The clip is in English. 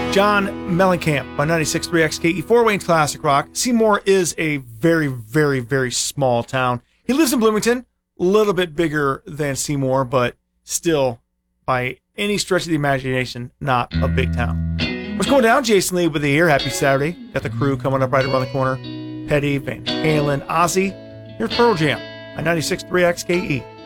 John Mellencamp by 96.3 XKE, Fort Wayne classic rock. Seymour is a very, very, very small town. He lives in Bloomington, a little bit bigger than Seymour, but still, by any stretch of the imagination, not a big town. What's going down? Jason Lee with you here. Happy Saturday. Got the crew coming up right around the corner. Petty, Van Halen, Ozzy. Here's Pearl Jam on 96.3 XKE.